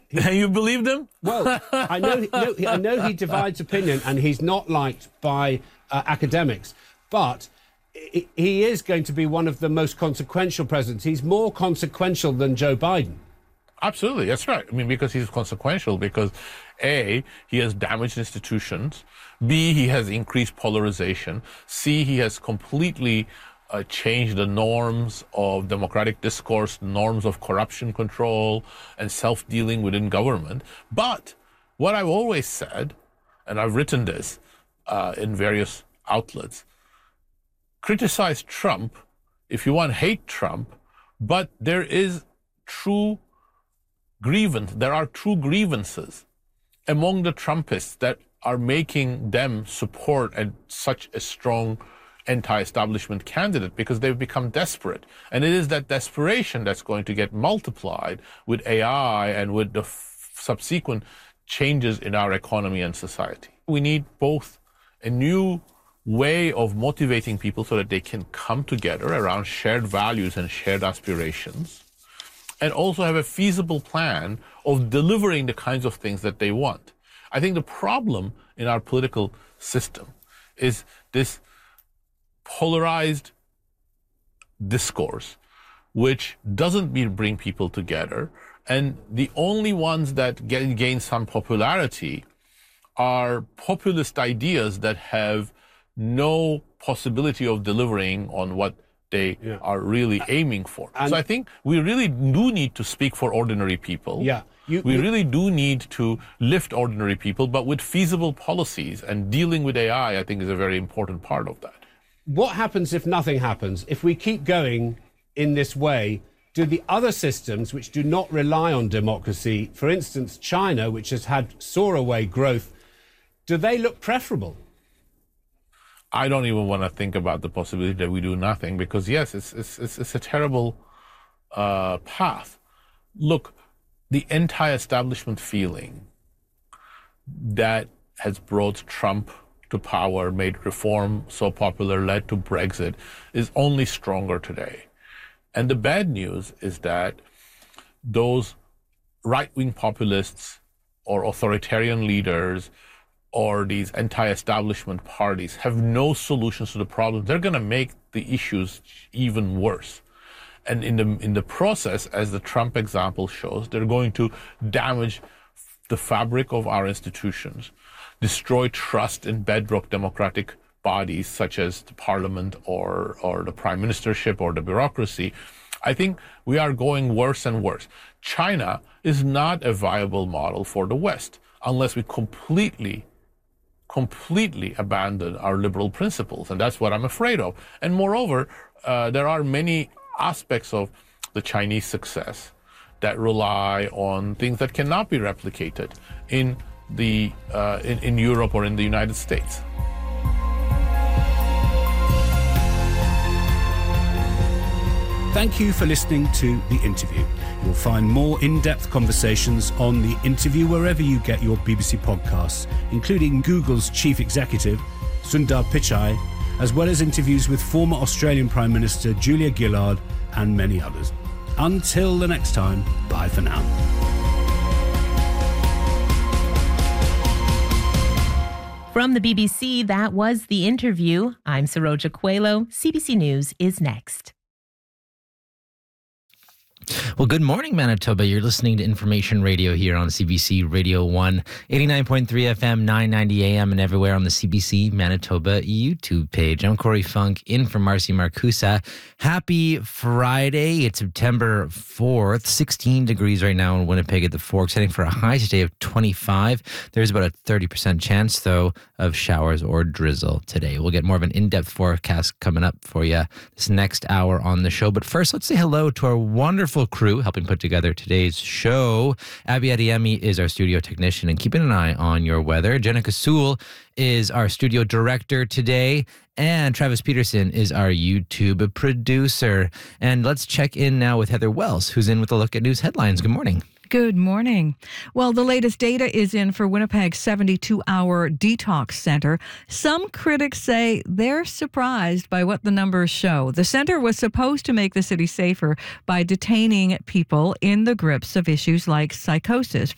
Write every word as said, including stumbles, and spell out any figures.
You believed him? Well, I know, no, I know he divides opinion, and he's not liked by uh, academics, but he, he is going to be one of the most consequential presidents. He's more consequential than Joe Biden. Absolutely, that's right. I mean, because he's consequential, because A, he has damaged institutions, B, he has increased polarization, C, he has completely uh, changed the norms of democratic discourse, norms of corruption control and self-dealing within government. But what I've always said, and I've written this uh, in various outlets, criticize Trump if you want, hate Trump, but there is true grievance, there are true grievances among the Trumpists that are making them support a, such a strong anti-establishment candidate, because they've become desperate. And it is that desperation that's going to get multiplied with A I and with the f- subsequent changes in our economy and society. We need both a new way of motivating people so that they can come together around shared values and shared aspirations, and also have a feasible plan of delivering the kinds of things that they want. I think the problem in our political system is this polarized discourse, which doesn't be, bring people together. And the only ones that get, gain some popularity are populist ideas that have no possibility of delivering on what they yeah. are really aiming for. And so I think we really do need to speak for ordinary people. Yeah, you, we you, really do need to lift ordinary people, but with feasible policies, and dealing with A I, I think, is a very important part of that. What happens if nothing happens? If we keep going in this way, do the other systems which do not rely on democracy, for instance, China, which has had soar-away growth, do they look preferable? I don't even want to think about the possibility that we do nothing, because, yes, it's it's it's, it's a terrible uh, path. Look, the anti-establishment feeling that has brought Trump to power, made reform so popular, led to Brexit, is only stronger today. And the bad news is that those right-wing populists or authoritarian leaders or these anti-establishment parties have no solutions to the problem. They're going to make the issues even worse. And in the in the process, as the Trump example shows, they're going to damage the fabric of our institutions, destroy trust in bedrock democratic bodies such as the parliament or or the prime ministership or the bureaucracy. I think we are going worse and worse. China is not a viable model for the West unless we completely completely abandon our liberal principles. And that's what I'm afraid of. And moreover, uh, there are many aspects of the Chinese success that rely on things that cannot be replicated in the uh, in, in Europe or in the United States. Thank you for listening to The Interview. You'll find more in-depth conversations on The Interview wherever you get your B B C podcasts, including Google's chief executive, Sundar Pichai, as well as interviews with former Australian Prime Minister Julia Gillard and many others. Until the next time, bye for now. From the B B C, that was The Interview. I'm Saroja Coelho. C B C News is next. Well, good morning, Manitoba. You're listening to Information Radio here on C B C Radio one, eighty-nine point three F M, nine ninety A M, and everywhere on the C B C Manitoba YouTube page. I'm Corey Funk, in for Marcy Marcusa. Happy Friday. It's September fourth, sixteen degrees right now in Winnipeg at the Forks, heading for a high today of twenty-five. There's about a thirty percent chance, though, of showers or drizzle today. We'll get more of an in-depth forecast coming up for you this next hour on the show. But first, let's say hello to our wonderful crew helping put together today's show. Abby Adiemi is our studio technician and keeping an eye on your weather. Jenica Sewell is our studio director today. And Travis Peterson is our YouTube producer. And let's check in now with Heather Wells, who's in with a look at news headlines. Good morning. Good morning. Well, the latest data is in for Winnipeg's seventy-two hour detox center. Some critics say they're surprised by what the numbers show. The center was supposed to make the city safer by detaining people in the grips of issues like psychosis.